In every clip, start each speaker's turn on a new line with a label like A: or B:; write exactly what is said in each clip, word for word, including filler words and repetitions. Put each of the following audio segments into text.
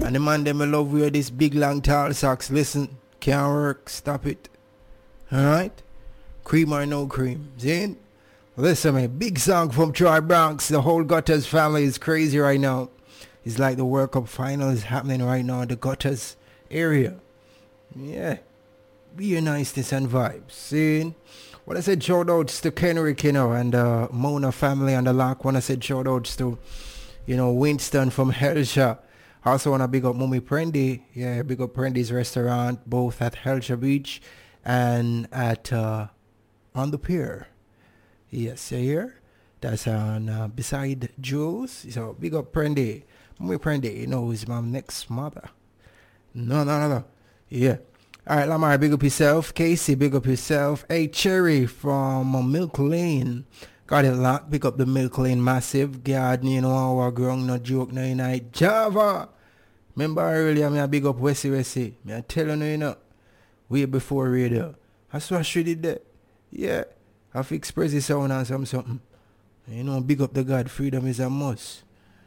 A: And the man them I love wear this big long tall socks. Listen, can't work, stop it. Alright? Cream or no cream. See? Listen me, big song from Troy Bronx. The whole Gutters family is crazy right now. It's like the World Cup final is happening right now in the Gutters area. Yeah. Be niceness and vibes. See? When I said shout outs to Kenrick, you know, and the uh, Mona family and the Lock. When I said shout outs to, you know, Winston from Helsha. Also want to big up Mummy Prendy. Yeah, big up Prendy's restaurant, both at Helsha Beach and at uh, on the pier. Yes, you hear? That's on uh, beside Jules. So big up Prendy. Mummy Prendy, you know, is my next mother. No, no, no, no. Yeah. All right, Lamar, big up yourself. Casey, big up yourself. Hey, Cherry from uh, Milk Lane. Got it locked. Pick up the Milk Lane Massive. God, you know, our growing no joke no night. Java. Remember earlier, me a big up Wessie Wessie. Me a telling you, you know, way before radio. That's what she did that. Yeah. I fix Prezi sound and some something. You know, big up the God. Freedom is a must.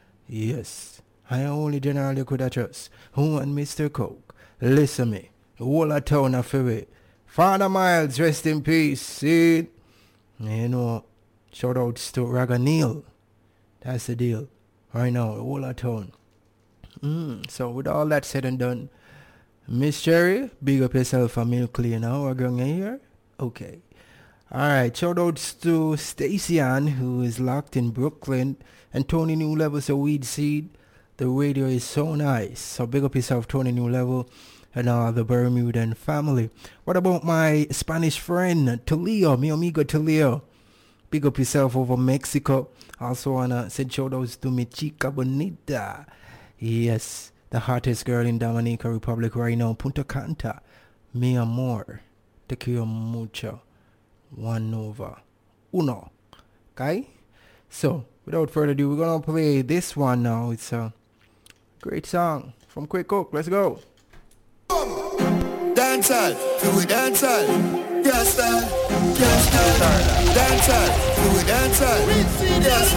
A: Yes. I only generally could have trust. Who want Mister Coke? Listen me. The whole of town of away. Father Miles, rest in peace. See? You know, shout outs to Raga Neil. That's the deal. Right now, the whole of town. Mm, so with all that said and done, Miss Cherry, big up yourself for Milk Lane. Now we're going here. Okay. Alright, shout outs to Stacy Ann, who is locked in Brooklyn, and Tony New Levels of Weed Seed. The radio is so nice. So big up yourself, Tony New Level, and all the Bermudan family. What about my Spanish friend, Tulio, mi amigo Tulio? Big up yourself over Mexico. Also wanna send shout outs to mi chica bonita. Yes, the hottest girl in Dominica Republic right now, Punta Cana. Mi amor, te quiero mucho. One over uno. Okay? So, without further ado, we're gonna play this one now. It's a great song from Quick Cook. Let's go.
B: Dancehall, do it dancehall. Yes, sir. Yes, sir. Dancehall, do it dancehall. Yes,